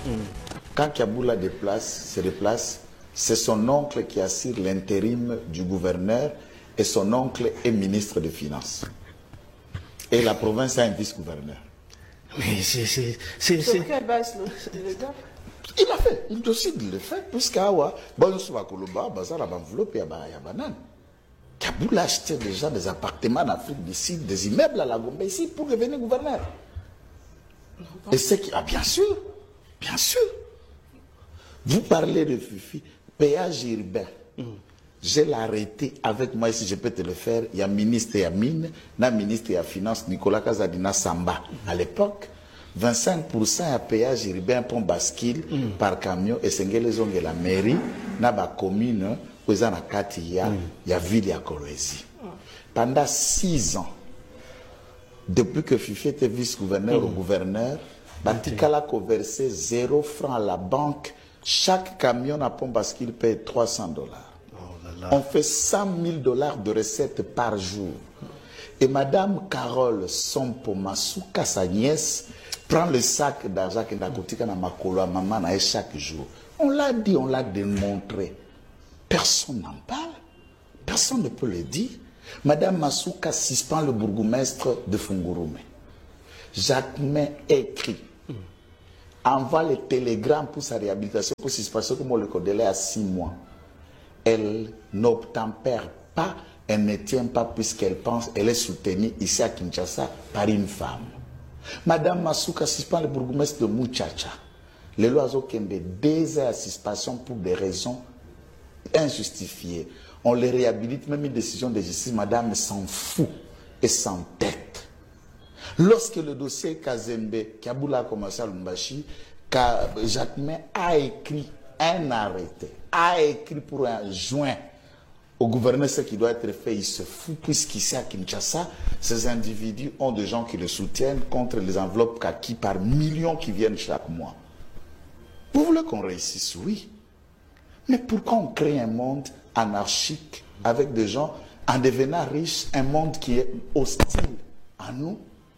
Quand Kiaboula se déplace, c'est son oncle qui assure l'intérim du gouverneur et son oncle est ministre des Finances. Et la province a un vice-gouverneur. Mais c'est... Sur quelle base le gars? Il a fait, il décide de le faire, puisqu'Awa, bon, sur la Koloba, ça a enveloppé à Banane. Kaboul a acheté déjà des appartements en Afrique du Sud, des immeubles à la Gombe ici pour devenir gouverneur. Et c'est qui. Ah, bien sûr, bien sûr. Vous parlez de Fifi, péage urbain. Je l'ai arrêté avec moi, si je peux te le faire. Il y a ministre et mine, na ministre et finance, Nicolas Kazadina Samba. À l'époque, 25% à péage urbain pour bascule par camion et c'est les la mairie, na ba commune, où il y a ville à Kolwezi. Pendant 6 ans, depuis que Fifi était vice-gouverneur au gouverneur, Batikala a versé 0 francs à la banque. Chaque camion à pont bascule paye $300. On fait $100 000 de recettes par jour. Et Madame Carole Sompo Masuka, sa nièce, prend le sac d'argent qui est à côté de Makolo à maman chaque jour. On l'a dit, on l'a démontré. Personne n'en parle. Personne ne peut le dire. Madame Masuka suspend le bourgmestre de Fungurume. Jacquemin écrit. Envoie les télégrammes pour sa réhabilitation, pour suspension, comme on le connaît à 6 mois. Elle n'obtempère pas, elle ne tient pas puisqu'elle pense, elle est soutenue ici à Kinshasa par une femme. Madame Masuka suspend le bourgmestre de Muchacha. Les lois Kembe, 2 ans à suspension pour des raisons injustifiées. On les réhabilite, même une décision de justice, madame s'en fout et s'entête. Lorsque le dossier Kazembe, Kiaboula a commencé à Lumbashi, Jacquemin a écrit un arrêté, a écrit pour un joint au gouverneur ce qui doit être fait, il se fout, puisqu'ici à Kinshasa, ces individus ont des gens qui le soutiennent contre les enveloppes kaki par millions qui viennent chaque mois. Vous voulez qu'on réussisse? Oui. Mais pourquoi on crée un monde anarchique avec des gens, en devenant riches, un monde qui est hostile à nous?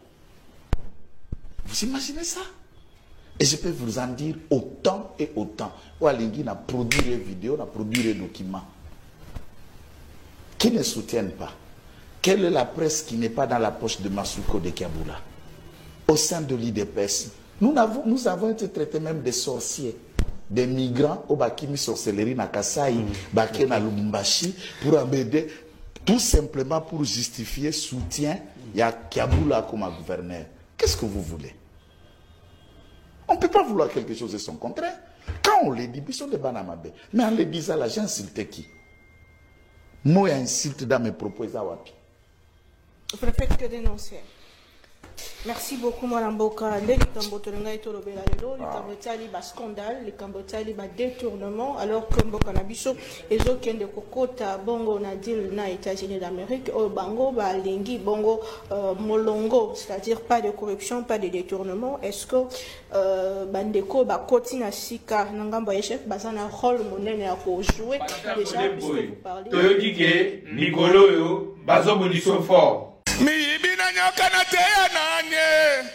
Vous imaginez ça? Et je peux vous en dire autant et autant. Oualingui a produit des vidéos, a produit des documents qui ne soutiennent pas. Quelle est la presse qui n'est pas dans la poche de Masuko de Kiaboula? Au sein de l'IDPS, nous avons été traités même des sorciers, des migrants au Bakimi sorcellerie na Kasai, Baké na Lubumbashi, pour embêter, tout simplement pour justifier soutien, il y a Kiaboula comme gouverneur. Qu'est-ce que vous voulez? On ne peut pas vouloir quelque chose et son contraire. Quand on le dit, ils sont des banamabé. Mais en le disant, là, j'ai insulté qui? Moi, insulte dans mes propos. Le préfet que dénoncer. Merci beaucoup, Mme Boka. Les Cambotolanga et Tolobela, les Cambotali, bas scandale, les Cambotali, bas détournement, alors que Mboka Nabiso, et autres de Kokota, Bongo, Nadil, na États-Unis d'Amérique, Bango, Lingi, Bongo, Molongo, c'est-à-dire pas de corruption, pas de détournement. Est-ce que Bandeko, Kotina Sika, Nangamba Echef, Bazana, rôle monnaie à jouer déjà, puisque vous parlez. Toyodike, Nicolo, Bazo Boniso fort. Mi bina nyoka na teya nanye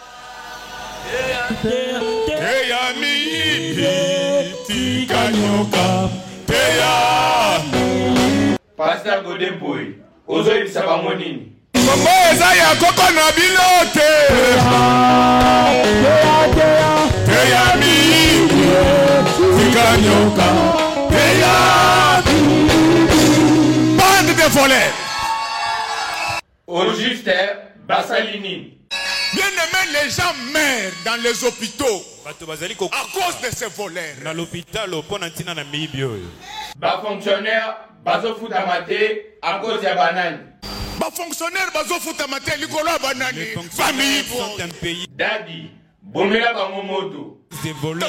teya mi tika nyoka teya Pasteur Godempoy, ozo ibisaba monini. Kombo eza ya koko na bilote teya mi tika nyoka teya bande de voleurs. Au juste, Bassalini. Bien aimé, les gens meurent dans les hôpitaux à cause de ces voleurs. Dans l'hôpital, Bas fonctionnaire, bazo foutamate à cause de banane. Bas fonctionnaire, bazo foutamate, Nicolas banane. Famille sont un pays. Daddy, bomela bangomoto. Des voleurs.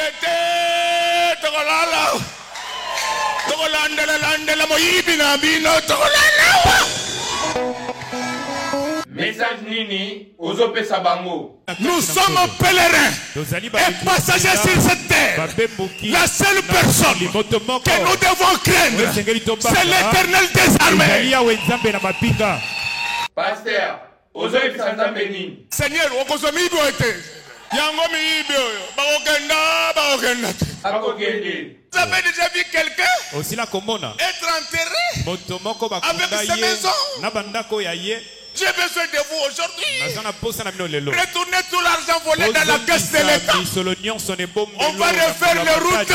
Message Nini, Ozope Sabango. Nous sommes pèlerins et passagers sur cette terre. La seule personne que nous devons craindre, c'est l'Éternel des armées. Pasteur, Ozope Sanzambeni. Seigneur, on consomme été. Yango miibi oyo. Bakokenda. Vous avez déjà vu quelqu'un être enterré avec ses maisons? J'ai besoin de vous aujourd'hui. Retournez tout l'argent volé dans la caisse de l'État. On va refaire les routes.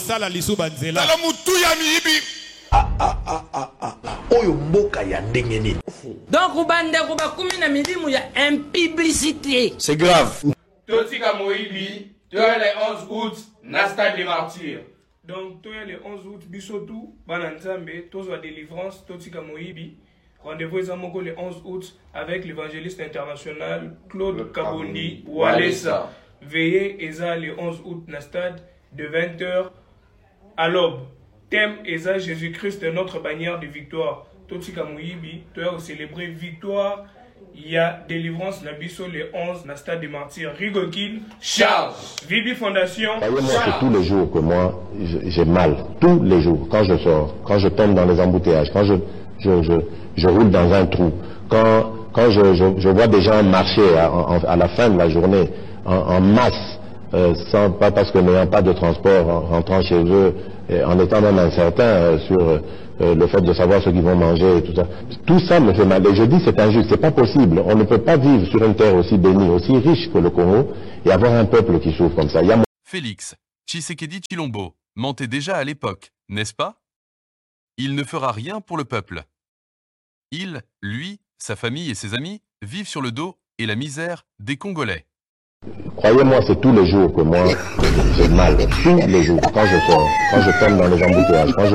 Donc, il y a une publicité. C'est grave. Totika Moïbi, tu as les 11 août, Nasta des martyrs. Donc, tu as les 11 août, Bissotou, Bananzambe, Tozo délivrance, Totika Moïbi. Rendez-vous le 11 août avec l'évangéliste international Claude Kabondi Walesa. Veillez Eza le 11 août na stade de 20h à l'aube. Thème Eza Jésus-Christ notre bannière de victoire. Totika Moïbi, tu as célébré victoire. Il y a délivrance Nabiso le 11 na stade de martyrs. Rigokin Charles. Vibi Fondation. Voyez-moi, c'est tous les jours que moi j'ai mal. Tous les jours. Quand je sors, quand je tombe dans les embouteillages, quand je roule dans un trou. Quand je vois des gens marcher à la fin de la journée en masse, pas parce que n'ayant pas de transport, en rentrant chez eux, en étant même incertain sur le fait de savoir ce qu'ils vont manger et tout ça. Tout ça me fait mal. Et je dis c'est injuste, c'est pas possible. On ne peut pas vivre sur une terre aussi bénie, aussi riche que le Congo et avoir un peuple qui souffre comme ça. Félix Tshisekedi Tshilombo mentait déjà à l'époque, n'est-ce pas? Il ne fera rien pour le peuple. Il, lui, sa famille et ses amis vivent sur le dos et la misère des Congolais. Croyez-moi, c'est tous les jours que moi j'ai mal. Tous les jours. Quand je sors, quand je tombe dans les embouteillages, quand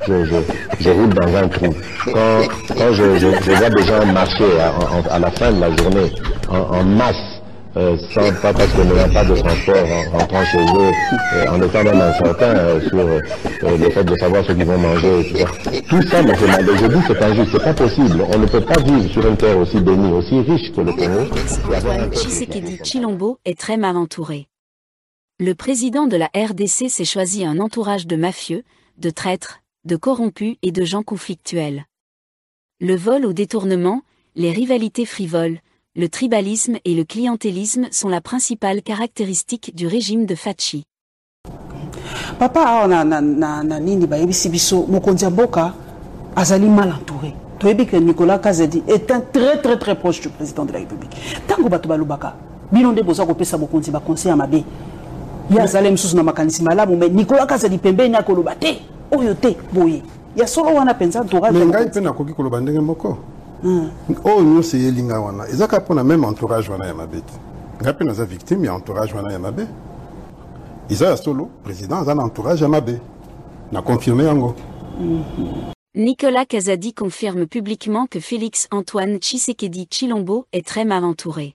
je roule dans un trou, quand je vois des gens marcher à la fin de la journée en masse, pas parce que n'ayant pas de transport, en rentrant chez eux, en étant même incertain sur le fait de savoir ce qu'ils vont manger et tout ça. Tout ça me fait mal. Et je dis c'est injuste, c'est pas possible. On ne peut pas vivre sur une terre aussi bénie, aussi riche que le Congo. Tshisekedi Tshilombo est très mal entouré. Le président de la RDC s'est choisi un entourage de mafieux, de traîtres, de corrompus et de gens conflictuels. Le vol au détournement, les rivalités frivoles, le tribalisme et le clientélisme sont la principale caractéristique du régime de Fachi. Papa na nini bayebisi biso mokonzi ya mboka azali mal entouré. Toyebi que Nicolas Kazadi est un très proche du président de la République. Tango bato balobaka bino nde boza kopesa mokonzi ba conseil mabe. Ya azali msusu na makanisi malamu mais Nicolas Kazadi pembeni akoloba te oyo te boye. Ya solo wana penza entourage. Ngai pe na koki koloba ndenge moko. Oh nous c'est yelinga wana ezaka pona même entourage wana ya mabeti ngapi naza victime ya entourage wana ya mabe isa solo président za entourage ya mabe na confirmer yango. Nicolas Kazadi confirme publiquement que Félix Antoine Tshisekedi Tshilombo est très mal entouré.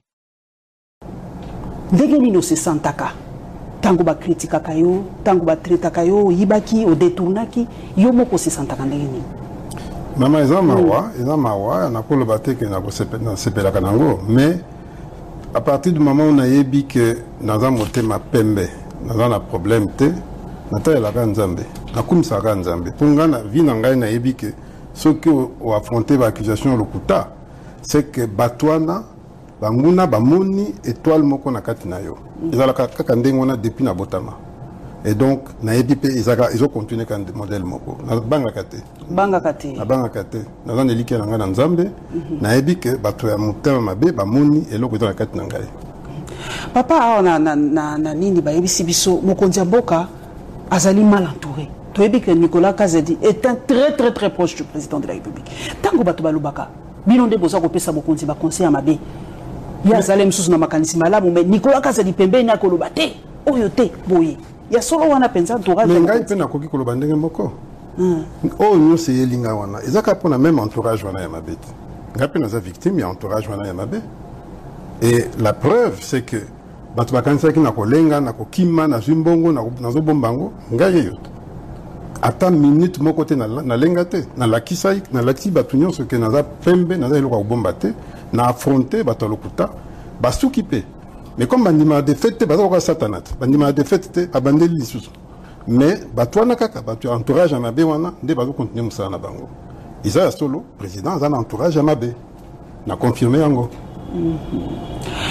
Ndenge nino se santaka tango ba kritikaka yo tango ba traitaka yo yibaki o détournaki yo moko se santaka ndenge nini? Mama eza mawa na koloba te ke na sepelaka nango mais à partir du moment où nayebi ke naza motema pembe naza na problème te natayelaka nzambe nakumisaka nzambe mpo ngai na vi na ngai nayebi ke soki oaffronte baaccusation lokuta c'est que bato wana banguna bamoni étoile moko na kati na yo ezalaka kaka ndenge wana depuis na botama. Et donc, naebi pe ils ont continué quand modèle moko. Na bangaka te. Bangaka te. Na bangaka te. Na zan eliki na nga na Nzambe. Naebi ke bato ya motema mabe ba moni eloko eza na kati na ngai. Papa na nini bayebisi biso mokonzi ya mboka azali mal entouré. Toyebi que Nicolas Kazadi est un très proche du président de la République. Tango bato balobaka bino nde boza kopesa mokonzi ba conseil mabe. Ya azali msusu na makanisi malamu mais Nicolas Kazadi pembeni akoloba te oyo te boye. Ya solo wana penza entourage. Ngai pe na koki koloba ndenge moko. Oh nous c'est yelinga wana ezaka pona même entourage wana ya mabeti ngapi naza victime ya entourage wana ya mabe. Et la preuve c'est que bato bakanisaki na kolenga na kokima na zimbongo na zobombango ngai yeyo ata minute moko te na lenga te na lakisai na laki bato nyonso ke naza pembe naza eloko kobomba te na affronter bato lokuta basuki pe. Mais comme bandima de fête baza ko satanat bandima de fête abandeli lisusu mais bato wana kaka bato entourage mabe wana nde bazo continuer musala na bango isa solo président za entourage mabe na confirmer yango.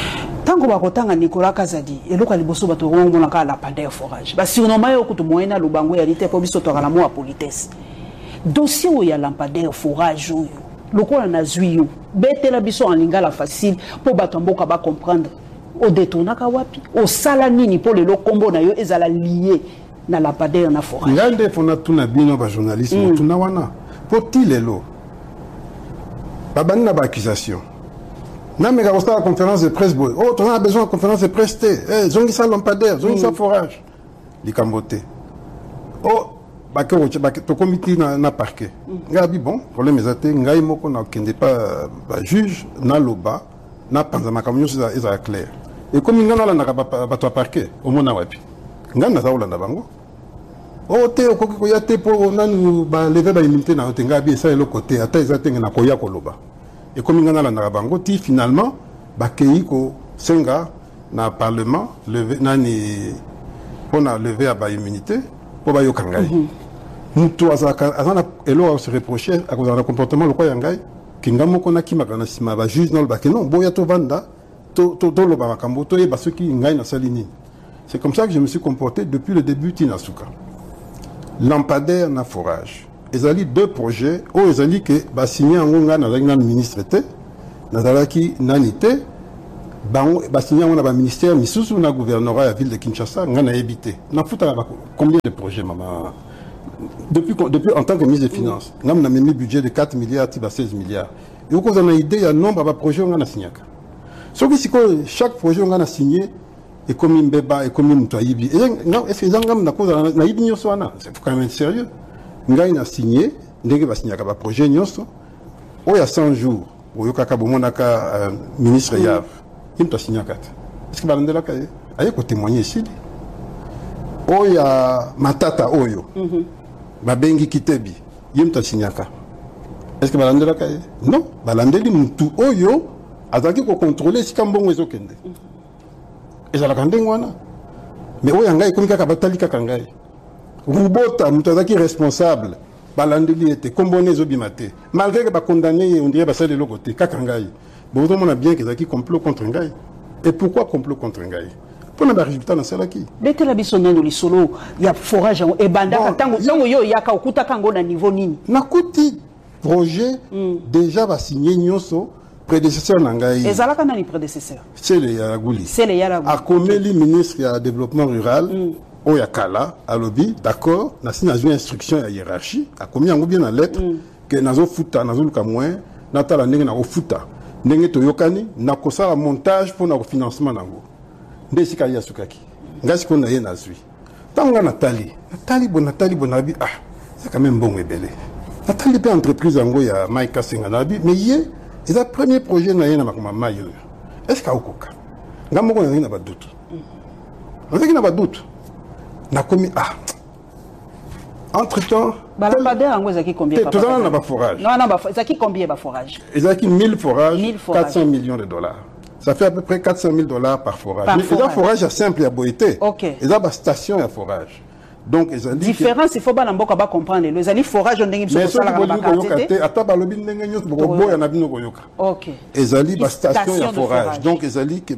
Tango bakotanga Nicolas Kazadi eloko liboso bato ngomona ka la pandeur forage ba surnommé yo kutu moyena lubango ya lite po biso to kala mo a politesse dossier où ya lampadaire forage yo lokola na zui yo betela biso en lingala facile po bato mboka ba comprendre o détournaka wapi o sala nini po le kombo na yo ezala lié na lampadaire na forage ngande fona tuna bino ba journalisme tuna wana po tilelo babani na ba accusation. Non, mais quand on a la conférence de presse, oh, on a besoin de conférence de presse, zongi sa lampadaire, zongi sa forage. Les cambotés. Oh, to comité na parquet. Ngabi bon, problème est ngai moko na kende pas juge na loba na panzama kamyo ça clair. Et comme ngana la na ba to parquet, au mona wapi. Ngana za olanda bango. Oh, te ko ya te po nanu ba lever ba immunité na ngabi ça le côté ata ezatenge na koya koloba. Et comme il y a un bango, finalement, bakei ko senga na parlement levé nani on a levé à ba immunité pour ba yokangai. Mutu azaka azana elo se reprocher à cause du comportement le quoi yangai kingamo kona kimakana sima ba juge non ba que non boya to vanda to lo ba makambo to yeba ceux qui ngai na salini. C'est comme ça que je me suis comporté depuis le début Tinasuka. Lampadaire na forage. Ils ont deux projets où ils ont dit que bah signé en Onga dans le ministre était dans nanité bah signé en un ministère misusu na gouvernorat la ville de Kinshasa on a habité na futa combien de projets maman depuis en tant que ministre des finances on a mis budget de 4 milliards à 16 milliards et on a idée il y a nombre de projets on a signé sauf que chaque projet on a signé et comme une beba et comme une toyibi et non est-ce que ils ont na cause na ibi nyoswana c'est quand même sérieux. Ngai na signé ndenge ba signé ka projet nyonso o ya 100 jours o yokaka bomonaka ministre Yav imto signé kat est-ce que balandela ka aye ko témoigner ici o ya matata oyo ba bengi kitebi imto signé ka est-ce que balandela ka non balandeli mutu oyo azaki ko contrôler si kambongo ezokende ezala kandengo wana mais o ya ngai komika ka batali ka ngai Rubota, nous sommes responsables. Balandeli était comboné zobimate. Malgré que ba condamné, on dirait ça de l'autre côté. Kakangai. Bon, on a bien qu'ils ont complot contre Ngai. Et pourquoi complot contre Ngai? Pour le résultat dans celle qui. Dès que la bisonne de l'isolo, il y a forage et banda. Tango yo yaka okuta kango na niveau nini. Nakuti projet déjà va signer nyoso prédécesseur Nangai. Et zalaka nani prédécesseur? C'est le Yaragouli. C'est le Yaragouli. A Komeli ministre du développement rural. Oyakala, à lobby, d'accord, n'a signé une instruction à hiérarchie, a commis en bien la lettre, que nazo futa, nazo luka moins, natala nenge na futa, nenge to yokani, na kosa la montage pour na financement nango. Ndesi ka yasukaki. Ngasi ko na ye nazui. Tanga Nathalie bonabi, ah, c'est quand même bon et belé. Nathalie pe entreprise ango ya Maïka Senganabi, mais yé, c'est le premier projet na ye na makoma mayo. Est-ce ka okoka? Ngamoko na ba doute. On sait qu'il n'a pas de doute. N'a commis entre-temps. Lampadaire en Zaki combien? Tout ça n'a pas forage. Non, Zaki combien de forage? Zaki 1000 forages, 400 millions de dollars. Ça fait à peu près 400 000 dollars par forage. Mais il y a forage simple à Boïté. Ok. Il y a une station à forage. Donc, ils ont dit. Différence, il faut pas comprendre. Les années forage, on dit que c'est la ok. Ils ont dit une station à forage. Donc, ils ont dit que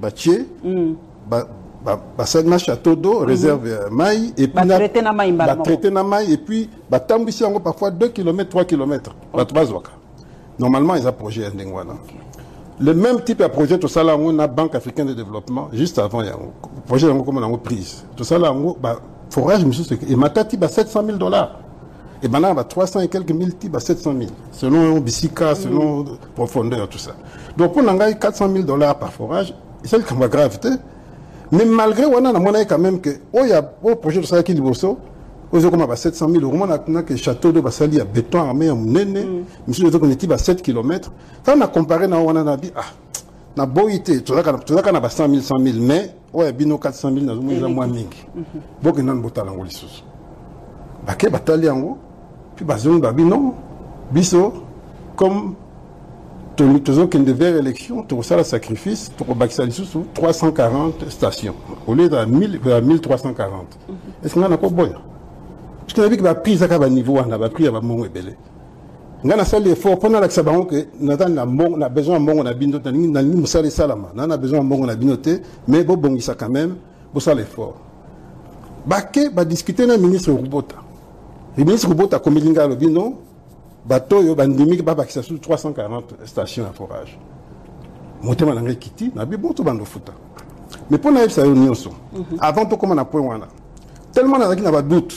basagna château d'eau réserve maï et puis traité na maï et puis tambisi yango parfois 2 km 3 km normalement ils ont projet ndengwana le même type de projet tout ça là on a Banque africaine de développement juste avant yango projet yango comme on a prise tout ça là on forage monsieur et matati ba 700 000 dollars et maintenant ba 300 et quelques mille types ba 700 000 selon Bissika selon profondeur tout ça donc pour nangai 400 000 dollars par forage c'est le comme gravité. Mais malgré on a quand même que il y a un projet de ça qui liboso aux comme à 700 000 euros on a que château de Basali à béton armé en nene monsieur les autres à 7 km quand on a comparé na on a dit ah na boité tout ça qu'on a 100 000 mais ouais bino 400 000 na moins mingi donc nan botala ngoli sous baké batali yango puis bazon babino biso comme toujours qu'il devait élection, tout ça le sacrifice pour Baxali sous 340 stations au lieu de 1340. Est-ce qu'on a quoi bon? Parce qu'on a vu que la prise à niveau on a pris à mon belé. ngana sali effort pendant la sabango que na besoin mbongo na bino na ni musali salama na besoin mbongo na bino te mais bo bongisa quand même bo sala effort bake ba discuter na ministre Rubota le ministre Rubota komilinga lo bino bato yo bandimi ba bakisa sur 340 stations à forage motema na ngai kiti na bi bon to bando futa mais pour na ça yo nyonso avant to comment na point wana tellement na ba doute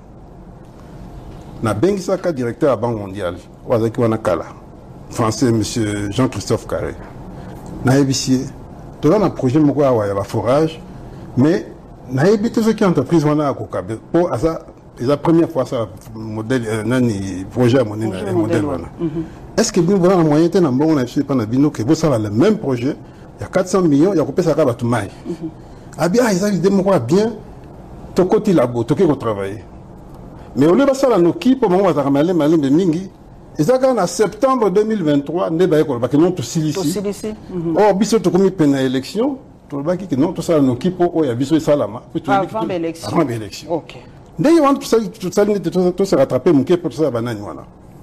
na bengisaka directeur à Banque mondiale wazaki wana kala français monsieur Jean-Christophe Carré na ébicier to na projet moko ya ba forage mais na ébité ce qui entreprise wana akokabe pour asa la première fois ça modèle nani projet modèle wana est-ce que nous voilà moyen te na mbongo na biso pana bino que ça va le même projet il y a 400 millions il y a kopesa ka batu mai abia ils avaient des moko bien to côté labo to ko travailler mais au lieu de ça, nos équipes, pour moi, mingi. Et en septembre 2023, nous avons non tout ici. Or, biso to komi pena élection, to baki que non tout ça nos équipes au ya biso salama. Avant l'élection. Avant l'élection. OK. Dès y a tout ça tout se rattraper mon pour ça banane voilà.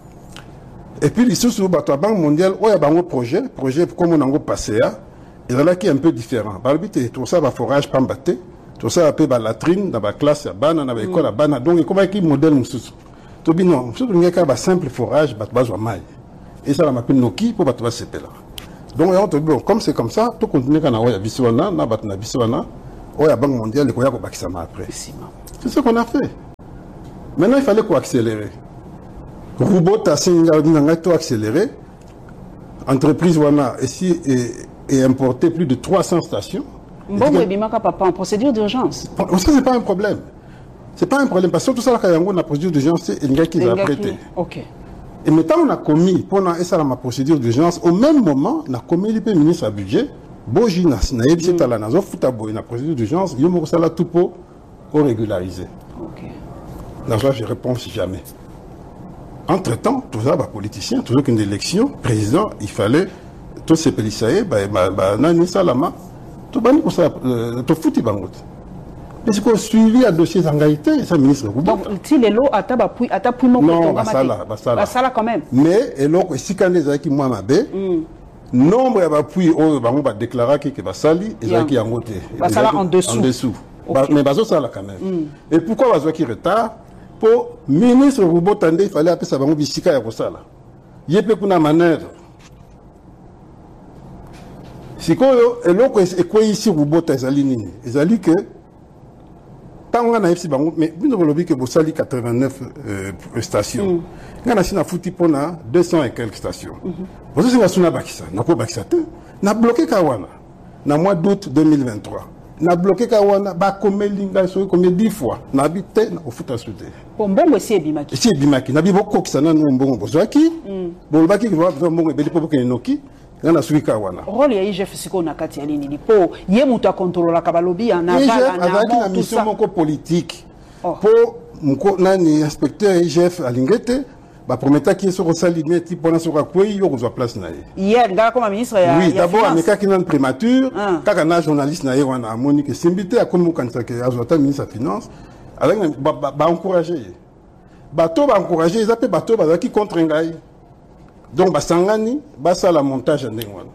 Et puis les sous bato Banque mondiale, il y a un projet comme on a passé là, et là qui est un peu différent. Par le but tout ça va forage pambaté. Tout ça appelle la latrine dans la classe, dans l'école, donc comment est-ce modèle nous tout bien non, surtout il y a un simple forage, besoin maille. Et ça on appelle Noki pour battre ce là. Donc on te bon comme c'est comme ça, tout continue quand on a Biswana, na batna Biswana, on a Banque mondiale, il y a quoi qui ça m'a après. C'est ce qu'on a fait. Maintenant il fallait quoi accélérer. Robot a tout accéléré. Entreprise wana ici et importé plus de 300 stations. Bon, oui, papa, en procédure d'urgence. Ça, c'est pas un problème. C'est pas un problème. Parce que tout ça, quand il y a une procédure d'urgence, c'est un gars qui l'a prêté. OK. Et maintenant, on a commis, pendant ma procédure d'urgence, au même moment, on a commis le ministre à budget, Boji na yebisi tala na zo futa boy na procédure d'urgence, yo mo sala tout pour régulariser. OK. Là, je réponds jamais. Entre-temps, tout ça, politicien, toujours qu'une élection, président, il fallait, tous ces policiers, nani salama, tout bani pour ça, tout fouti bangot. Mais c'est qu'on suivi à dossier d'engagité, ça ministre. Donc, si les lots à tapui mon non, basala quand même. Mais, et là, si quand les qui moi m'abé, nombre d'appui, on va déclarer que basali, et qui en côté. Basala en dessous. En dessous. Mais baso ça là quand même. Et pourquoi baso qui retard? Pour ministre Roubo Tande, il fallait appeler ça bango bisika ya kosala. Yepe kuna manœuvre. Sikoyo, et l'autre est quoi ici Roubo Tazali nini? Ezali que tant on a FC bango, mais nous avons que Bossali 89 stations. On a si na fouti pona 200 et quelques stations. Vous savez que na bakisa, na ko bakisa te, na bloqué Kawana. Na mois d'août 2023. Na bloqué Kawana, ba komelinga so combien 10 fois. Na habité au futa soudé. Mbongo c'est bimaki. C'est bimaki. Na biboko kisana no mbongo bozaki. Bolbaki ki va mbongo ebeli popo ke noki. Na suki Kawana. Rôle ya IGF siko na kati ya nini po ye muta contrôler ka balobi en aval na mission moko politique. Po mko nani inspecteur IGF alingete. Ba prometa qui est sur salimé type pour sur quoi yo ko place na ye. Hier ngala comme ministre ya. Oui, d'abord ameka qui nan prémature, kaka na journaliste na ye wana Monique Simbité a comme kanisa que azota ministre des finances avec ba encourager. Bato ba encourager, ils appellent bato ba qui contre ngai. Donc ba sangani, ba ça la montage ndenge wana.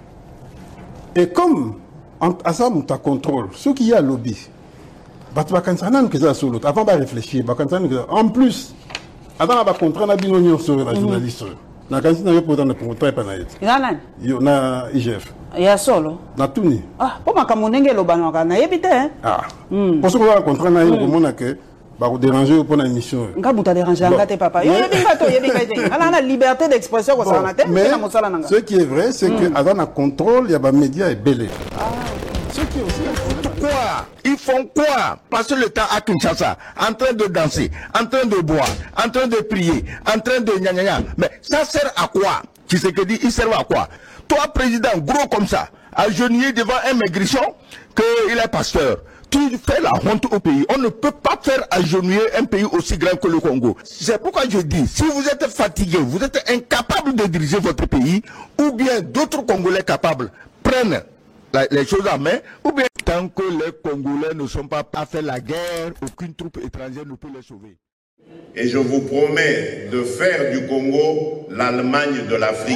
Et comme à ça monta contrôle, ceux qui y a lobby. Bato ba kanisa nan que ça solo, avant ba réfléchir, ba kanisa en plus avant la contrat na bino nyo sur la journaliste na kanisi na yo pour dans le contrat pa na yet nana yo na IGF ya solo na tuni po makamunenge lo banaka na yebite pour ce que contrat na yo komona que ba ko déranger pour na émission ngabuta déranger ngate papa yo yebinga to yebinga ala na liberté d'expression ko sana te na mosala nanga ce qui est vrai c'est que avant la contrôle il y a ba médias et belé ce qui est aussi quoi? Ils font quoi? Passer le temps à Kinshasa, en train de danser, en train de boire, en train de prier, en train de gna gna gna. Mais ça sert à quoi? Tu sais que dit, il sert à quoi? Toi, président, gros comme ça, agenouillé devant un maigrichon, qu'il est pasteur. Tu fais la honte au pays. On ne peut pas faire agenouiller un pays aussi grand que le Congo. C'est pourquoi je dis, si vous êtes fatigué, vous êtes incapable de diriger votre pays, ou bien d'autres Congolais capables prennent les choses en main, ou bien tant que les Congolais ne sont pas à faire la guerre, aucune troupe étrangère ne peut les sauver. Et je vous promets de faire du Congo l'Allemagne de l'Afrique.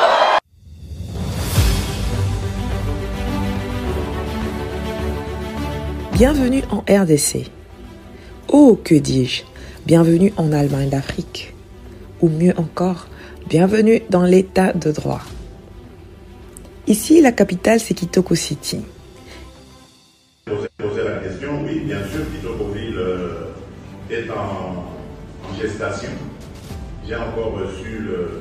Bienvenue en RDC. Oh, que dis-je, bienvenue en Allemagne d'Afrique. Ou mieux encore, bienvenue dans l'état de droit. Ici, la capitale, c'est Kitoko City. Poser la question, oui, bien sûr, Kitokoville est en gestation. J'ai encore reçu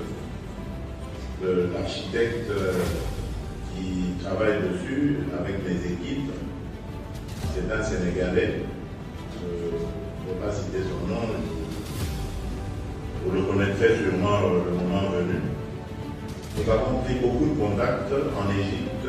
l'architecte qui travaille dessus avec mes équipes. C'est un Sénégalais. Je ne vais pas citer son nom. Vous le connaîtrez sûrement le moment venu. Nous avons pris beaucoup de contacts en Égypte,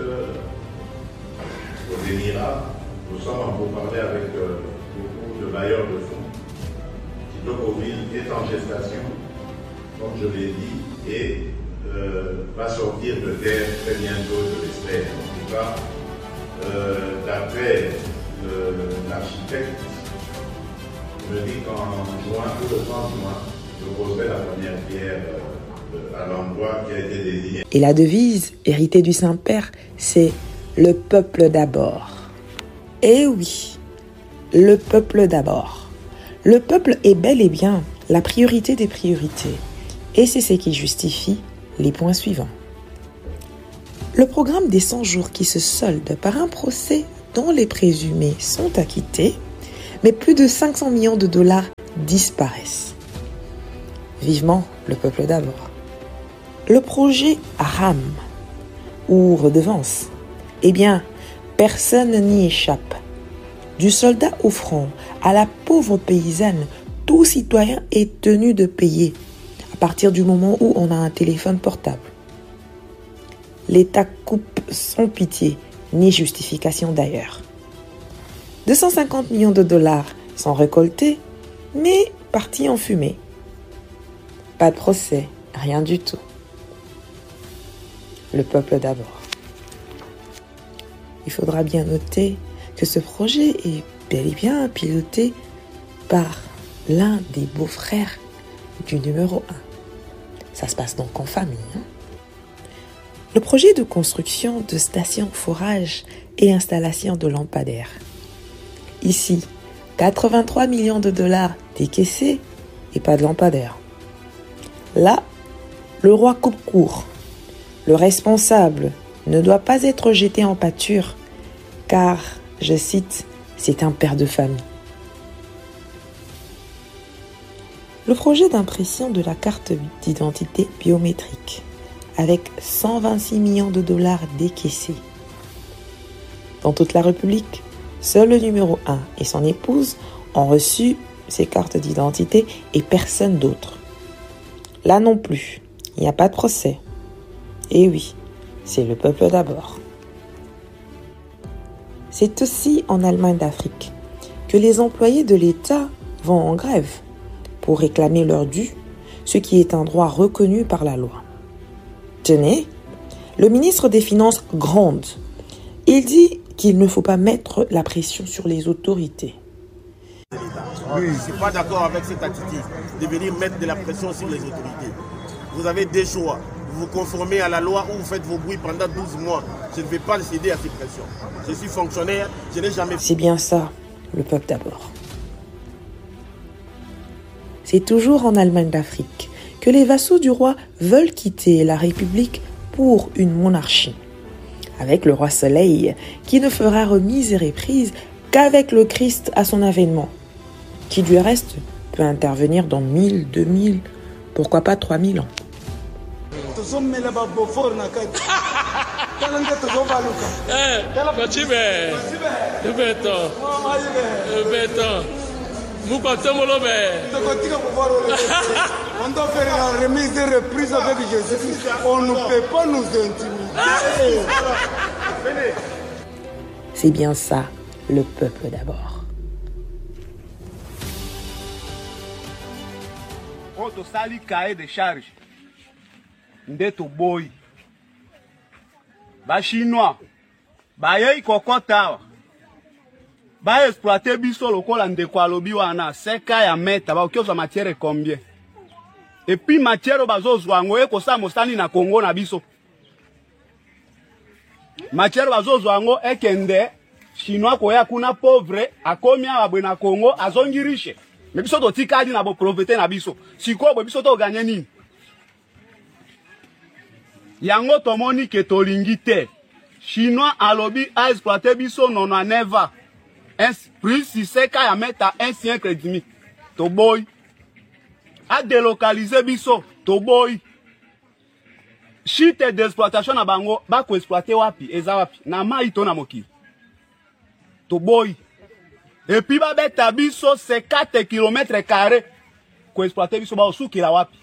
aux Émirats. Nous sommes en pourparlers avec beaucoup de bailleurs de fonds. Kitokoville est en gestation, comme je l'ai dit, et va sortir de terre très bientôt, je l'espère. En tout cas, d'après l'architecte, me dit qu'en juin, tout le 30 juin, je poserai la première pierre à l'endroit qui a été désigné. Et la devise, héritée du Saint-Père, c'est « Le peuple d'abord ». Eh oui, le peuple d'abord. Le peuple est bel et bien la priorité des priorités. Et c'est ce qui justifie les points suivants. Le programme des 100 jours qui se solde par un procès dont les présumés sont acquittés, mais plus de 500 millions de dollars disparaissent. Vivement le peuple d'abord. Le projet RAM, ou redevance, eh bien, personne n'y échappe. Du soldat au front à la pauvre paysanne, tout citoyen est tenu de payer à partir du moment où on a un téléphone portable. L'État coupe sans pitié, ni justification d'ailleurs. 250 millions de dollars sont récoltés, mais partis en fumée. Pas de procès, rien du tout. Le peuple d'abord. Il faudra bien noter que ce projet est bel et bien piloté par l'un des beaux-frères du numéro 1. Ça se passe donc en famille. Le projet de construction de stations forage et installation de lampadaires. Ici, 83 millions de dollars décaissés et pas de lampadaires. Là, le roi coupe court. Le responsable ne doit pas être jeté en pâture car, je cite, c'est un père de famille. Le projet d'impression de la carte d'identité biométrique avec 126 millions de dollars décaissés. Dans toute la République, seul le numéro 1 et son épouse ont reçu ces cartes d'identité et personne d'autre. Là non plus, il n'y a pas de procès. Et oui, c'est le peuple d'abord. C'est aussi en Allemagne d'Afrique que les employés de l'État vont en grève pour réclamer leur dû, ce qui est un droit reconnu par la loi. Tenez, le ministre des Finances gronde. Il dit qu'il ne faut pas mettre la pression sur les autorités. Oui, je ne suis pas d'accord avec cette attitude de venir mettre de la pression sur les autorités. Vous avez des choix. Vous vous conformez à la loi ou vous faites vos bruits pendant 12 mois. Je ne vais pas céder à ces pressions. Je suis fonctionnaire, je n'ai jamais... C'est bien ça, le peuple d'abord. C'est toujours en Allemagne d'Afrique que les vassaux du roi veulent quitter la République pour une monarchie. Avec le roi Soleil, qui ne fera remise et reprise qu'avec le Christ à son avènement, qui du reste peut intervenir dans 1000, 2000, pourquoi pas 3000 ans. On doit faire la remise et reprise avec Jésus. On ne peut pas nous intimider. C'est bien ça, le peuple d'abord. On sali cahier de charge. Ndeto boy. Ba chinois. Ba yei kokota. ba exploiter biso lokola ndeko alobi wana seka ya meta ba okiozwa matière combien et puis matière bazozwa ngo ekosa mosani na Congo na biso matière bazozwa ngo ekende chinois koya kuna pauvre akomi abwe na Congo azongi riche mais biso to tikadi na bo profiter na biso siko biso to gagner nini yango tomoni ke tolingi te chinois alobi a exploiter biso nono neva plus si seka ya meta un siècle et demi to boy a délocaliser biso to boy chite d'exploitation na bango ba ko exploiter wapi eza wapi na mai to na mokili to boy et puis ba beta biso 4 km² ko exploiter biso ba osuki la wapi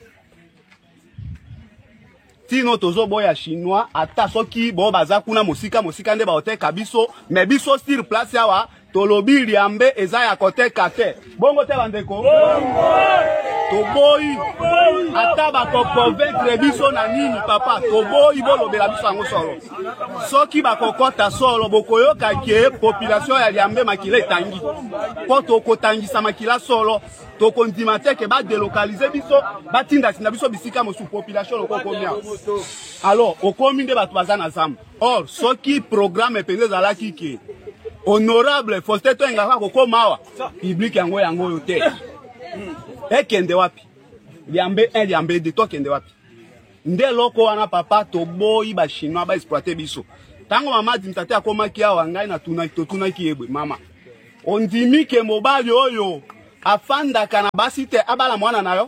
tino tozo boya chinois ata soki bo baza kuna mosika nde ba oteka biso mais biso sur place yawa tolobi liambe eza ya koteka te bongo te bandeko toboyi ata ba ko convaincre biso na nini papa toboyi bolobela biso yango solo soki ba kokota solo bokoyoka ke population ya liambe makila etangi po tokotangisa makila solo tokondima te ke ba délocaliser biso batinda sina biso bisika mosu population lokokomia alors okomi nde bato baza na zamba or soki programme penze zalaki ke honorable Faustin Toengaka kokomawa public yango yote ekende wapi liambe 1 liambe 2 tokende wapi nde loko wana papa toboyi ba chinois ba exploiter biso tango mama dimtate akomaki awa ngai na tunaki yebwe mama ondimi ke mobali oyo afandaka na basi te abala mwana nayo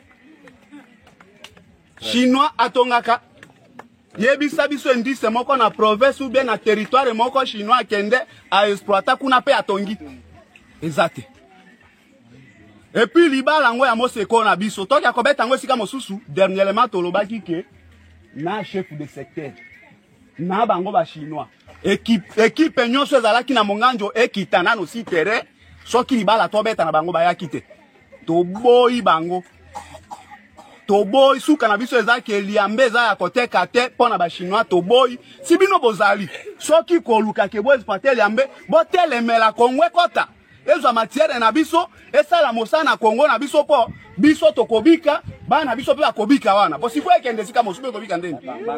chinois atongaka yebisa biso indice moko na province ou bien na territoire moko chinois kende a exploiter kuna pe atongi ezate et puis libala ngo ya moseko na biso toki akobeta ngo sika mosusu dernièrement tolobaki ke na chef de secteur na bango ba chinois équipe nyonso ezalaki na monganjo ekitana no si terrain soki libala tobeta na bango bayaki te toboyi bango toboyi suka na biso ezaki eliambe eza ya koteka te pona ba chinois toboyi si bino bozali soki koluka ke bo exploiter eliambe bo telemela kongwe kota ezwa matière na biso esala mosana na Congo na biso po biso tokobika bana biso pe bakobika wana po sifo ekende sika mosupe kobika ndeni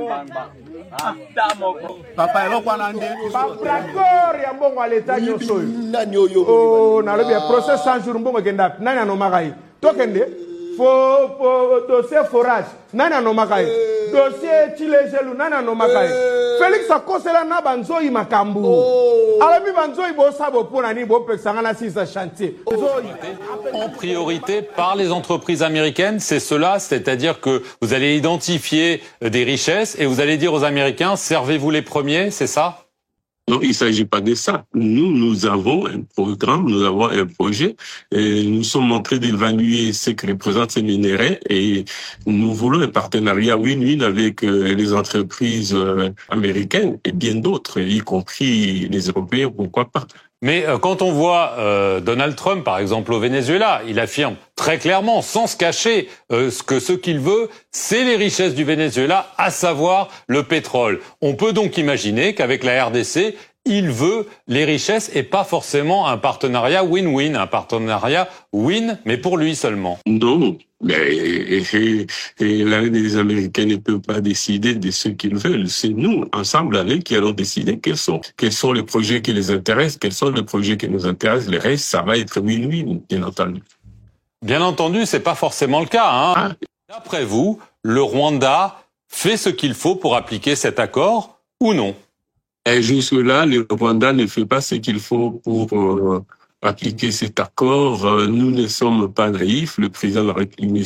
papa eloko na nde d'accord ya mbongo aleta nyoso nani oyo oh na lobi procès 100 jours mbongo kenda nani anomaka tokende fo dossier forage nani anomaka dossier chilejelu nani anomaka Félix akosela na banzoi makambu alabi banzoi bo sabo pona ni bo pexanga na sisa chantier en priorité par les entreprises américaines, c'est cela, c'est-à-dire que vous allez identifier des richesses et vous allez dire aux Américains servez-vous les premiers, c'est ça? Non, il ne s'agit pas de ça. Nous avons un programme, nous avons un projet. Et nous sommes en train d'évaluer ce que représentent ces minerais et nous voulons un partenariat win-win avec les entreprises américaines et bien d'autres, y compris les Européens, pourquoi pas. Mais quand on voit Donald Trump, par exemple, au Venezuela, il affirme très clairement, sans se cacher, ce qu'il veut, c'est les richesses du Venezuela, à savoir le pétrole. On peut donc imaginer qu'avec la RDC, il veut les richesses et pas forcément un partenariat win-win, un partenariat win, mais pour lui seulement. Non. Mais les Américains ne peuvent pas décider de ce qu'ils veulent. C'est nous, ensemble avec, qui allons décider quels sont les projets qui les intéressent, quels sont les projets qui nous intéressent. Le reste, ça va être win-win, bien entendu. Bien entendu, c'est pas forcément le cas, hein. D'après vous, le Rwanda fait ce qu'il faut pour appliquer cet accord ou non? Et jusque-là, le Rwanda ne fait pas ce qu'il faut pour appliquer cet accord. Nous ne sommes pas naïfs. Le président de la République,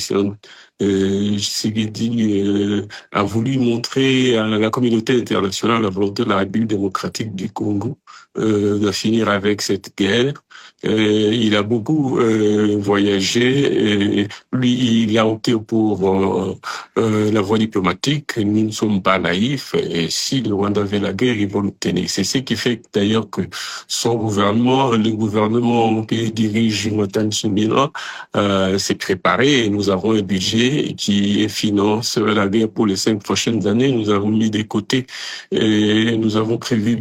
Tshisekedi, a voulu montrer à la communauté internationale la volonté de la République démocratique du Congo de finir avec cette guerre. Il a beaucoup voyagé. Et lui, il a opté pour la voie diplomatique. Nous ne sommes pas naïfs. Et si le Rwanda veut la guerre, ils vont l'obtenir. C'est ce qui fait d'ailleurs que son gouvernement, le gouvernement que dirige Jonathan Tsumila, s'est préparé. Et nous avons un budget budget qui finance la guerre pour les 5 prochaines années. Nous avons mis de côté, nous avons prévu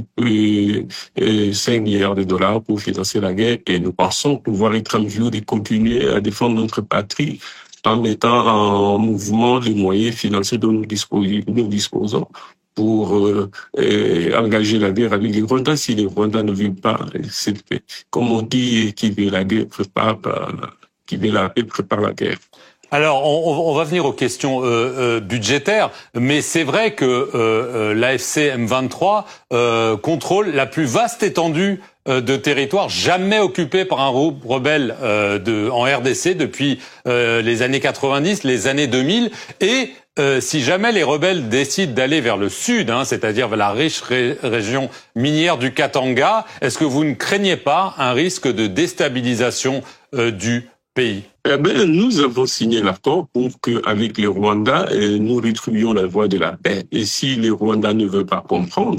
5 milliards de dollars pour financer la guerre et nous pensons pouvoir être en mesure de continuer à défendre notre patrie en mettant en mouvement les moyens financiers dont nous disposons pour engager la guerre avec les Rwandais. Si les Rwandais ne veulent pas cette paix, comme on dit, qui veut la guerre qui veut la paix prépare la guerre. Alors, on va venir aux questions budgétaires, mais c'est vrai que l'AFC M23 contrôle la plus vaste étendue de territoire jamais occupé par un rebelle en RDC depuis les années 90, les années 2000, et si jamais les rebelles décident d'aller vers le sud, c'est-à-dire vers la riche région minière du Katanga, est-ce que vous ne craignez pas un risque de déstabilisation du pays? Nous avons signé l'accord pour qu'avec les Rwandais, nous retrouvions la voie de la paix. Et si les Rwandais ne veulent pas comprendre,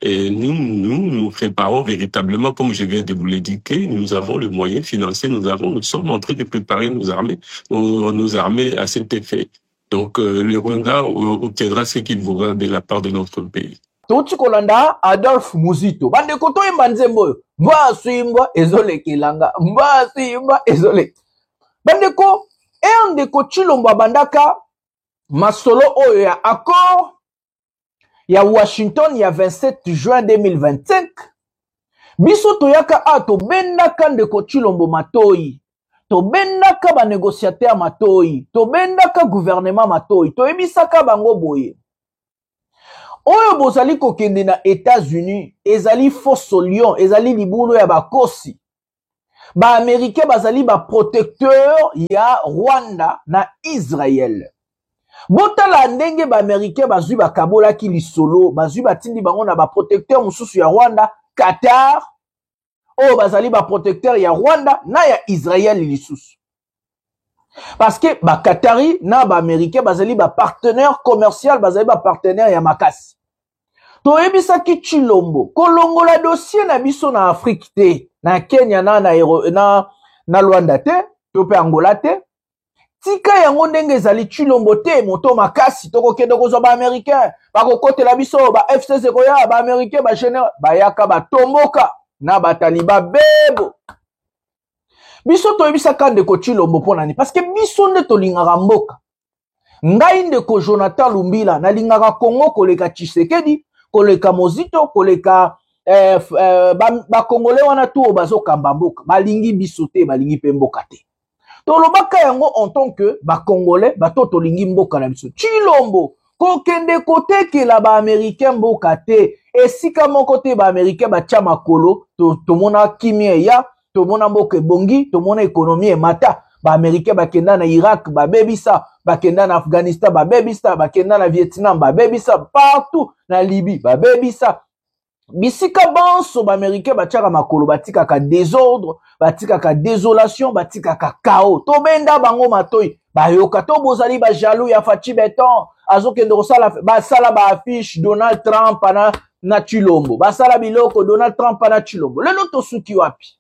nous préparons véritablement, comme je viens de vous l'indiquer, nous avons le moyen financier, nous sommes en train de préparer nos armées à cet effet. Donc, le Rwanda obtiendra ce qu'il voudra de la part de notre pays. Toti kolanda Adolphe Muzito. Bande koto imbanzembo. Mba suimba ezole kilanga. Mba suimba ezole. Bande ko ndeko Chilombo bandaka masolo oyo ya accord ya Washington ya 27 juin 2025. Biso toyaka ato bendaka ndeko Chilombo matoi. To bendaka ba négociateur matoi, to bendaka gouvernement matoi, to ebisaka bango boye. Oyo bozali kokende na États-Unis, ezali faux lion, ezali libulu ya bakosi. Ba Américain bazali ba protecteur ya Rwanda na Israël. Botala ndenge ba Américain bazui ba kabola ki lisolo, bazui batindi bango na ba protecteur mususu ya Rwanda, Qatar. Oh, bazali ba protecteur ya Rwanda na ya Israël lisusu. Parce que ba Qatari na ba Américain bazali ba partenaire commercial, bazali ba partenaire ya makasi. To ebisa ki Chilombo, kolongola dossier na biso na Afrique te, na Kenya na Rwanda te, to pe Angola te. Tika yango ndenge ezali Chilombo te, moto makasi to kokende kozwa ba Américain, ba kokotela biso ba FCC koya ba Américain ba général, ba yaka ba tomboka. Na bataliba bebo biso toyebisaka ndeko Chilombo mpo nani parce que biso nde tolingaka mboka. Ngai ndeko Jonathan Lumbila nalingaka Congo koleka Tshisekedi, koleka Mozito, koleka bakongole wana tu bazokamba mboka balingi biso te, balingi mpe mboka te. Tolobaka yango en tant que bakongole bato tolingi mboka na biso. Chilombo kokende kotekela ba Américain mboka te, esika moko te ba Américain batia makolo, tomona kimia ya, tomona mboka bongi, tomona ekonomi emata. Ba Américain bakenda na Irak babebisa, bakenda na Afghanistan babebisa, bakenda na Vietnam babebisa, partout na Libye babebisa. Bisika banso ba Américain batiaka makolo, batikaka désordre, batikaka désolation, batikaka chaos. Tobenda bango matoi, bayoka to bozali ba jaloux ya Fachi Beton. Azokende kosala basala ba affiche Donald Trump na Chilombo, basala biloko Donald Trump na Chilombo. Lelo to suki wapi?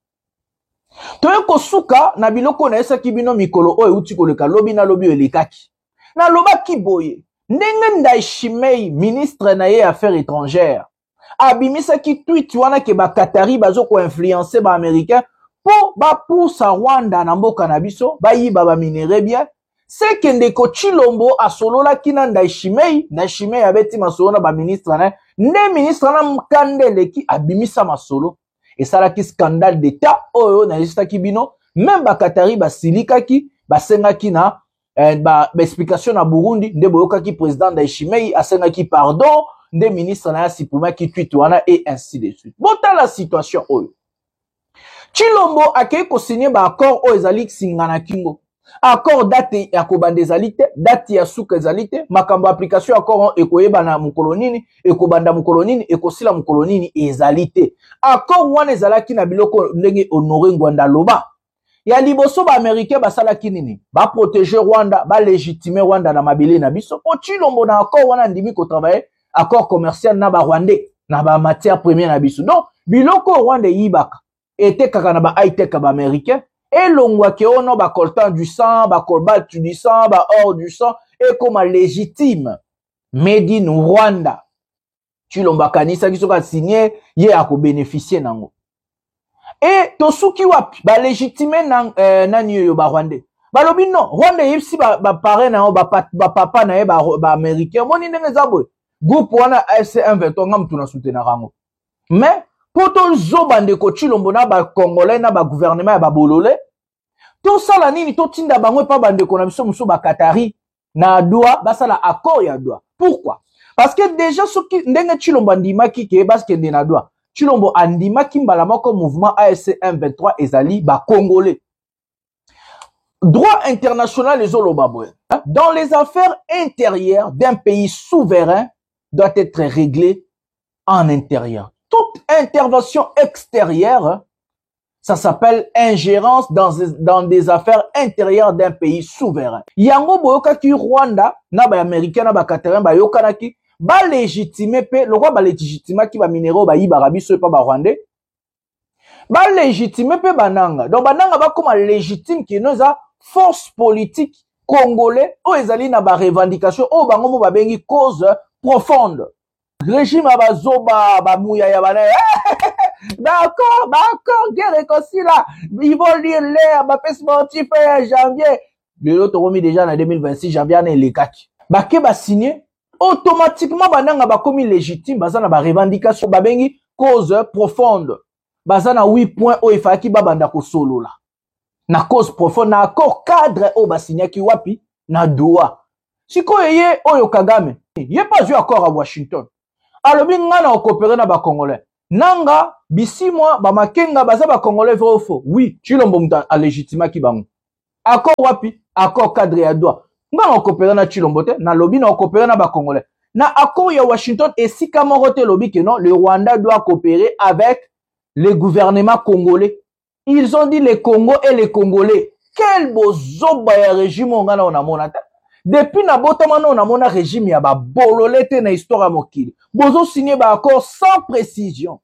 Toye kosuka na biloko na esa kibino mikolo oyo uti koleka lobi na lobi elekaki. Na lobaki boye, ndenge Ndayishimiye ministre na ye affaires étrangères abimisa ki tweet wana ke ba Qatari bazoko influencer ba Américain po ba poussa Rwanda na mboka na biso ba yiba ba minere bien. C'est que ndeko Chilombo asolola kina Ndayishimiye abeti masolo na ba ministre na ne ministre na mkandele ki abimisa masolo esala ki scandale d'état oyo na lista kibino même ba Qatari ba silika ki ba senga ki na ba explication na Burundi nde boyoka ki président Ndayishimiye asenga ki pardon nde ministre na sipuma ki tweet wana et ainsi de suite. Bota la situation oyo Chilombo akei ko signer ba accord oyo ezali singana kingo. Accord date ya kobanda ezalite, date ya suka ezalite, makambo application accord ekoyeba na mukolonini, ekobanda mukolonini, ekosila mukolonini ezalite. Accord wana ezalaki na biloko ndenge Honoré Ngwanda loba. Ya liboso ba Américain basalaki nini? Ba protéger Rwanda, ba légitimer Rwanda na mabele na biso. Po Chilombo na accord wana ndimi ko travailler accord commercial na ba Rwandais, na ba matière première na biso. Donc biloko Rwanda yibaka ete kaka na ba high tech ba Américain. et l'ongwa qui on a coltan du sang, colbal du sang, or du sang, et comme légitime, made in Rwanda. Chilomba kanisa qui sera signé, yé a ko bénéficier nango. Et tosuki wapi, ba légitimer nan yo ba Rwanda. Balobi non, Rwanda yipsi ba paré na ba papa na ba américain, moni ndenge zabwe. Groupe wana AFC 123 ngam tuna soutenir rango. Mais pour tout zobande ko Chilombo na ba congolais na ba gouvernement ba bololé, tout ça la nini to tinda bango pa bande ko na biso muso ba Qatari na Doha, ba sala accord ya Doha. Pourquoi? Parce que déjà ce qui ndenge Chilombo andimaki ke parce que na Doha. Chilombo andimaki mbala moko mouvement AFC 123 ezali ba congolais. Droit international les Olobaboué. Dans les affaires intérieures d'un pays souverain doit être réglée en intérieur. Toute intervention extérieure, ça s'appelle ingérence dans des affaires intérieures d'un pays souverain. Yango boyoka ki Rwanda, na ba américain na ba Qatarin ba yokana ki ba légitimer pe le roi ba légitimer ki ba minéraux ba yiba biso pa ba Rwandais. Ba légitimer pe bananga. Donc bananga ba comme légitime ki noza force politique congolais o ezali na ba revendication o bango mo ba bengi cause profonde. Régime abazoba ba mouya ya bana. D'accord, guerre réconcilie là. Ils vont lire l'air, ba paix sportif janvier. Le lot remis déjà en 2026 janvier na les kaki. Ba ke ba signé automatiquement bananga ba komi légitime bazana ba revendication ba bengi cause profonde. Bazana 8 points o ifaki ba banda ko solo là. Na cause profonde na accord cadre o ba signé ki wapi na Doha. Siko yeye oyo Kagame. Yé pas eu accord à Washington. Alobi ngana okopere na ba Congolais. Nanga bisi moi ba makenga baza ba Congolais vrai ou faux? Oui, Chilombo muta a légitima ki bango. Accord wapi? Accord cadre ya Doha. Ngana okopere na Chilombo te, na lobi na okopere na ba Congolais. Na accord ya Washington et si kamorote lobi que non, le Rwanda doit coopérer avec le gouvernement congolais. Ils ont dit les Congo et les Congolais. Quel beau zoba ya régime ngana on a monata. Depuis na botamano on a mona régime ya ba bololete na histoire mokili. Bozo signé ba accord sans précision.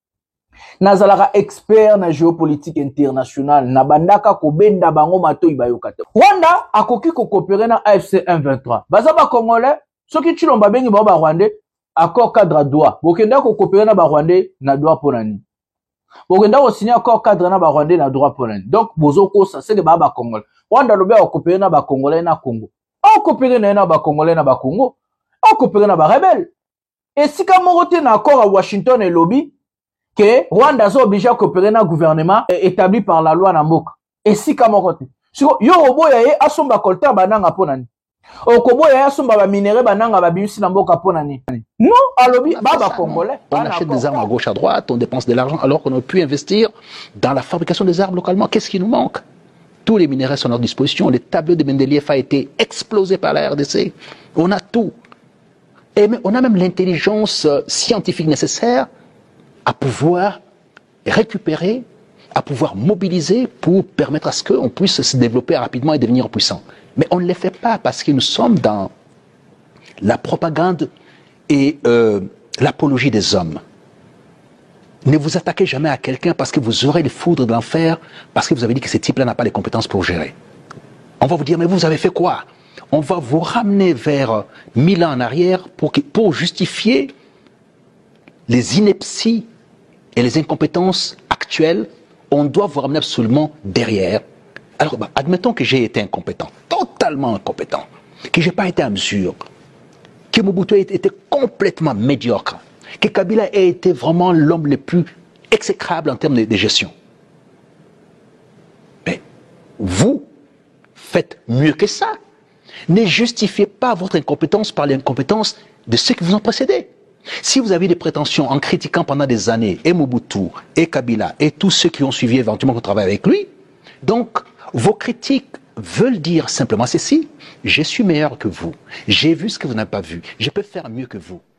Nazalaka expert na géopolitique internationale na bandaka ko benda bango mato ibayokata. Rwanda akoki ko coopérer na AFC 123. Baza ba Congolais, soki Chilomba bengi ba Rwandais, accord cadre Doha. Bokenda ko coopérer na ba Rwandais na Doha ponani. Bokenda ko signer accord cadre na ba Rwandais na Doha ponani. Donc bozo ko ça c'est que ba Congolais. Rwanda lobe ko coopérer na ba Congolais na Congo. On coopérer na ba Congolais na ba Congo. On coopérer na ba rebelle. Et si comme on na accord à Washington et lobby que Rwanda est obligé à coopérer na gouvernement établi par la loi na mboka. Et si comme on yo oboya ye asomba kolta bananga ponani. Okoboya ye asomba ba minéraux bananga ba bimisi na mboka ponani. Non, à lobby ba Congolais. On achète des armes à gauche à droite, on dépense de l'argent alors qu'on aurait pu investir dans la fabrication des armes localement. Qu'est-ce qui nous manque? Tous les minéraux sont à notre disposition. Le tableau de Mendeleïev a été explosé par la RDC. On a tout. Et on a même l'intelligence scientifique nécessaire à pouvoir récupérer, à pouvoir mobiliser pour permettre à ce qu'on puisse se développer rapidement et devenir puissant. Mais on ne le fait pas parce que nous sommes dans la propagande et l'apologie des hommes. Ne vous attaquez jamais à quelqu'un parce que vous aurez les foudres de l'enfer, parce que vous avez dit que ce type-là n'a pas les compétences pour gérer. On va vous dire, mais vous avez fait quoi? On va vous ramener vers 1000 ans en arrière pour justifier les inepties et les incompétences actuelles. On doit vous ramener absolument derrière. Alors, admettons que j'ai été incompétent, totalement incompétent, que je n'ai pas été à mesure, que Mobutu était complètement médiocre, que Kabila ait été vraiment l'homme le plus exécrable en termes de gestion. Mais vous faites mieux que ça. Ne justifiez pas votre incompétence par l'incompétence de ceux qui vous ont précédé. Si vous avez des prétentions en critiquant pendant des années et Mobutu, et Kabila, et tous ceux qui ont suivi éventuellement qu'on travaille avec lui, donc vos critiques veulent dire simplement ceci: je suis meilleur que vous, j'ai vu ce que vous n'avez pas vu, je peux faire mieux que vous.